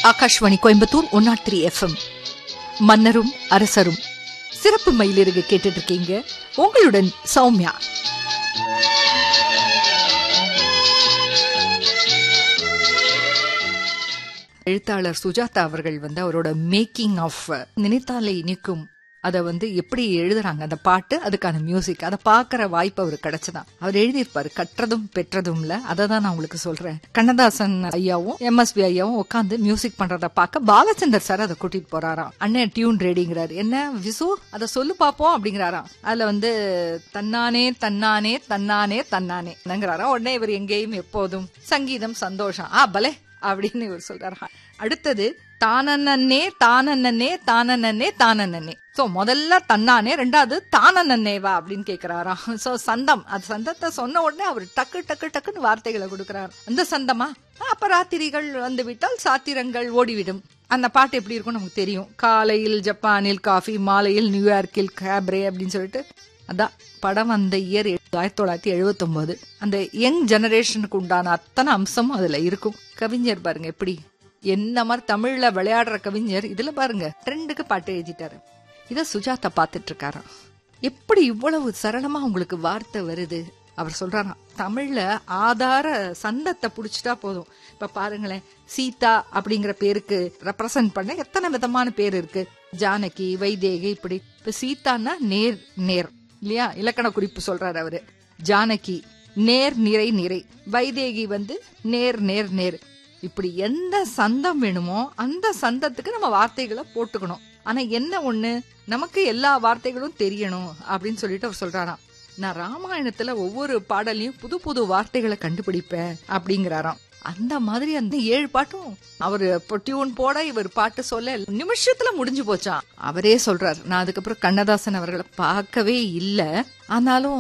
Akashvani Coimbatore 103 FM. மன்னரும் அரசரும் சிறப்பு மயிலிறகு கேட்டுட்டு இருக்கீங்க. உங்களுடன் சௌமியா. எழுத்தாளர் சுஜாதா அவர்கள் அவரோட மேக்கிங் ஆஃப் நினைத்தாலே இனிக்கும் அதை எப்படி எழுதுறாங்க, அந்த பாட்டு, அதுக்கான மியூசிக், அதை பாக்குற வாய்ப்பு அவருக்கு கிடைச்சதான். அவர் எழுதியிருப்பாரு கற்றதும் பெற்றதும்ல. அதை தான் நான் உங்களுக்கு சொல்றேன். கண்ணதாசன் ஐயாவும் MSB ஐயாவும் உட்காந்து மியூசிக் பண்றத பாக்க பாலச்சந்தர் சார் அதை கூட்டிட்டு போறாராம். அண்ணன் டியூன் ரெடிங்கிறாரு. என்ன விசு அதை சொல்லு பாப்போம் அப்படிங்கிறாராம். அதுல தன்னானே தன்னானே தன்னானே தன்னானே என்னங்கிறாராம். உடனே இவர் எங்கேயும் எப்போதும் சங்கீதம் சந்தோஷம் பலே அப்படின்னு இவர் சொல்றாரு. அடுத்தது தானன்னே தானன்னே தானன்னே தானன்னே. சோ முதல்ல தன்னானே, ரெண்டாவது தானன்னேவா அப்படின்னு கேக்குறாராம். சோ சந்தம், அது சந்தத்தை சொன்ன உடனே அவர் டக்கு டக்கு டக்குன்னு வார்த்தைகளை கொடுக்கறாரு. அந்த சந்தமா அப்ப ராத்திரிகள் வந்து விட்டால் சாத்திரங்கள் ஓடிவிடும். அந்த பாட்டு எப்படி இருக்கும் நமக்கு தெரியும். காலையில் ஜப்பானில் காஃபி, மாலையில் நியூயார்க்கில் கேப்ரே அப்படின்னு சொல்லிட்டு. அதான் படம் வந்த இயர் 1979. அந்த யங் ஜெனரேஷனுக்கு உண்டான அத்தனை அம்சமும் அதுல இருக்கும். கவிஞர் பாருங்க எப்படி, என்ன மாதிரி தமிழ்ல விளையாடுற கவிஞர் இதுல பாருங்க ட்ரெண்டுக்கு பாட்டு எழுதிட்டாரு. இத சுஜாதா பாத்துட்டு இருக்காராம். எப்படி இவ்வளவு சரளமா உங்களுக்கு வார்த்தை வருது. அவர் சொல்றாராம், தமிழ்ல ஆதார சந்தத்தை புடிச்சிட்டா போதும். இப்ப பாருங்களேன், சீதா அப்படிங்கிற பேருக்கு ரெப்ரசன்ட் பண்ண எத்தனை விதமான பேர் இருக்கு. ஜானகி, வைதேகி, இப்படி. இப்ப சீதான்னா நேர் நேர் இல்லையா, இலக்கண குறிப்பு சொல்றாரு அவரு. ஜானகி நேர் நிறை நிறை, வைதேகி நேர் நேர் நேர். இப்படி எந்த சந்தம் வேணுமோ அந்த சந்தத்துக்கு நம்ம வார்த்தைகளை போட்டுக்கணும். ஆனா என்ன ஒண்ணு, நமக்கு எல்லா வார்த்தைகளும் தெரியணும் அப்படின்னு சொல்லிட்டு அவர் சொல்றாராம். நான் ராமாயணத்துல ஒவ்வொரு பாடலையும் புது புது வார்த்தைகளை கண்டுபிடிப்பேன் அப்படிங்கிறாராம். அந்த மாதிரி அந்த 7 பாட்டும் அவரு டியூன் போட இவர் பாட்டு சொல்ல நிமிஷத்துல முடிஞ்சு போச்சான். அவரே சொல்றாரு, நான் அதுக்கப்புறம் கண்ணதாசன் அவர்களை பார்க்கவே இல்லை, ஆனாலும்